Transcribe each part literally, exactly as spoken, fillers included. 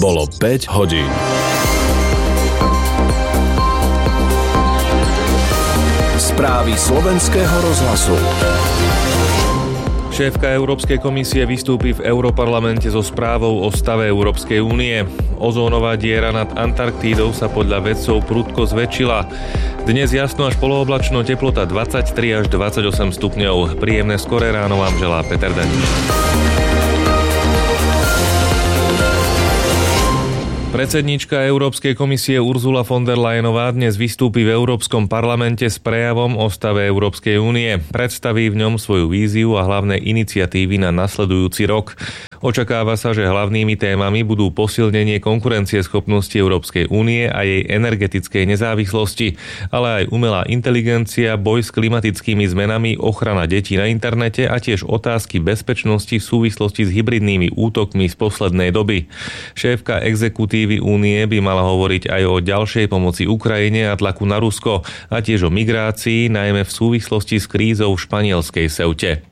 Bolo päť hodín. Správy slovenského rozhlasu. Šéfka Európskej komisie vystúpi v Europarlamente so správou o stave Európskej únie. Ozónová diera nad Antarktídou sa podľa vedcov prudko zväčšila. Dnes jasno až polooblačno, teplota dvadsaťtri až dvadsaťosem stupňov. Príjemné skoré ráno vám želá Peter Daniš. Predsedníčka Európskej komisie Ursula von der Leyenová dnes vystúpi v Európskom parlamente s prejavom o stave Európskej únie. Predstaví v ňom svoju víziu a hlavné iniciatívy na nasledujúci rok. Očakáva sa, že hlavnými témami budú posilnenie konkurencieschopnosti Európskej únie a jej energetickej nezávislosti, ale aj umelá inteligencia, boj s klimatickými zmenami, ochrana detí na internete a tiež otázky bezpečnosti v súvislosti s hybridnými útokmi z poslednej doby. Šéfka exekutívy únie by mala hovoriť aj o ďalšej pomoci Ukrajine a tlaku na Rusko a tiež o migrácii, najmä v súvislosti s krízou v španielskej Ceute.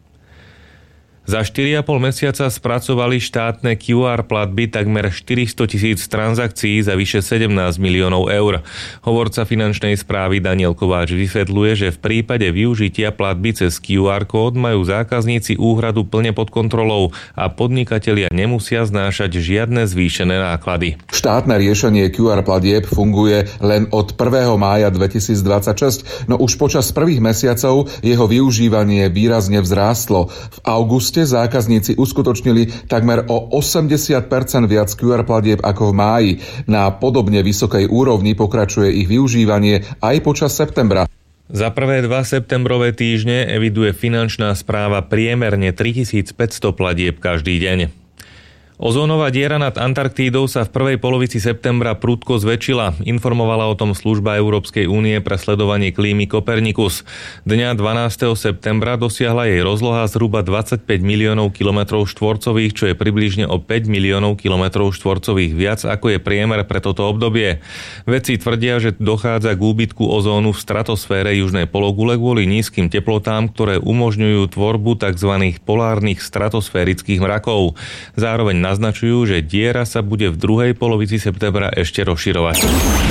Za štyri a pol mesiaca spracovali štátne kjú ár platby takmer štyristotisíc transakcií za vyše sedemnásť miliónov eur. Hovorca finančnej správy Daniel Kováč vysvetľuje, že v prípade využitia platby cez kjú ár kód majú zákazníci úhradu plne pod kontrolou a podnikatelia nemusia znášať žiadne zvýšené náklady. Štátne riešenie kjú ár platieb funguje len od prvého mája dvetisícdvadsaťšesť, no už počas prvých mesiacov jeho využívanie výrazne vzrástlo. V auguste zákazníci uskutočnili takmer o osemdesiat percent viac kjú ár platieb ako v máji. Na podobne vysokej úrovni pokračuje ich využívanie aj počas septembra. Za prvé dva septembrové týždne eviduje finančná správa priemerne tritisícpäťsto platieb každý deň. Ozónová diera nad Antarktídou sa v prvej polovici septembra prudko zväčšila. Informovala o tom služba Európskej únie pre sledovanie klímy Copernicus. Dňa dvanásteho septembra dosiahla jej rozloha zhruba dvadsaťpäť miliónov kilometrov štvorcových, čo je približne o päť miliónov kilometrov štvorcových viac, ako je priemer pre toto obdobie. Vedci tvrdia, že dochádza k úbytku ozónu v stratosfére južnej pologule kvôli nízkym teplotám, ktoré umožňujú tvorbu tzv. Polárnych stratosférických mrakov. Zároveň naznačujú, že diera sa bude v druhej polovici septembra ešte rozširovať.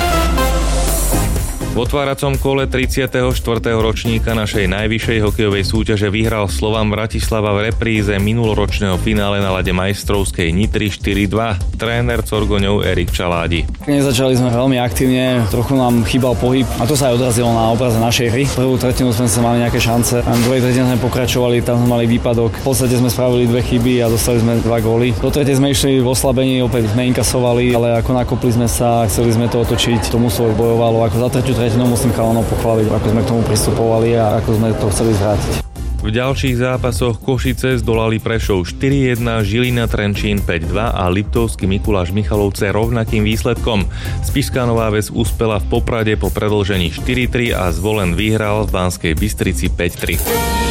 V otváracom kole tridsiateho štvrtého ročníka našej najvyššej hokejovej súťaže vyhral Slovan Bratislava v repríze minuloročného finále na ľade majstrovskej Nitry štyri dva. Tréner Corgoňov Erik Čaládi. Nezačali sme veľmi aktívne, trochu nám chýbal pohyb a to sa aj odrazilo na obraze našej hry. Prvú tretinu sme sa mali nejaké šance, a v druhej tretine sme pokračovali, tam sme mali výpadok. V podstate sme spravili dve chyby a dostali sme dva góly. Do tretej sme išli v oslabení, opäť sme inkasovali, ale ako nakopli sme sa, chceli sme to otočiť, to muselo bojovalo. Ako za tretiu tretinu musím chalanov pochváliť, ako sme k tomu pristupovali a ako sme to chceli zvrátiť. V ďalších zápasoch Košice zdolali Prešov štyri jedna, Žilina Trenčín päť dva a Liptovský Mikuláš Michalovce rovnakým výsledkom. Spišská Nová Ves uspela v Poprade po predĺžení štyri tri a Zvolen vyhral v Banskej Bystrici päť tri.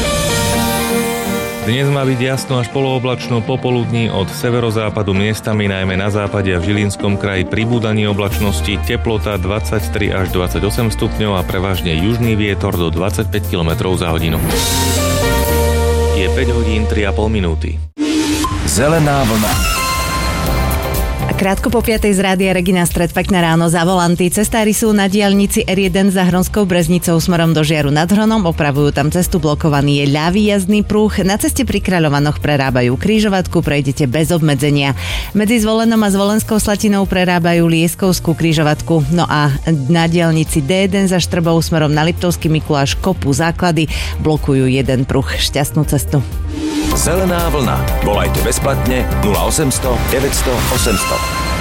Dnes má byť jasno až polooblačno, popoludní od severozápadu miestami, najmä na západe a v Žilinskom kraji pribúdanie oblačnosti, teplota dvadsaťtri až dvadsaťosem stupňov a prevažne južný vietor do dvadsaťpäť kilometrov za hodinu. Je päť hodín tri a pol minúty. Zelená vlna. Krátko po piatej z rádia Regina Stred, pekné ráno za volanty. Cestári sú na diaľnici er jeden za Hronskou Breznicou smerom do Žiaru nad Hronom, opravujú tam cestu, blokovaný je ľavý jazdný pruh. Na ceste pri Kráľovanoch prerábajú križovatku, prejdete bez obmedzenia. Medzi Zvolenom a Zvolenskou Slatinou prerábajú Lieskovskú križovatku. No a na diaľnici dé jeden za Štrbou smerom na Liptovský Mikuláš kopu základy, blokujú jeden pruh. Šťastnú cestu. Zelená vlna. Volajte bezplatne nula osemsto deväťsto osemsto.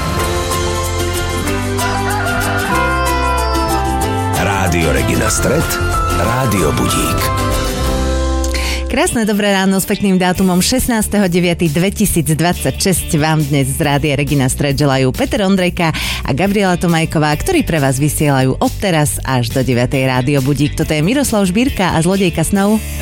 Rádio Regina Stred, Rádio Budík. Krásne dobré ráno s pekným dátumom šestnásteho deviateho dvetisícdvadsaťšesť vám dnes z Rádia Regina Stred želajú Peter Ondrejka a Gabriela Tomajková, ktorí pre vás vysielajú od teraz až do deviatej Rádio Budík. Toto je Miroslav Žbírka a Zlodejka snov.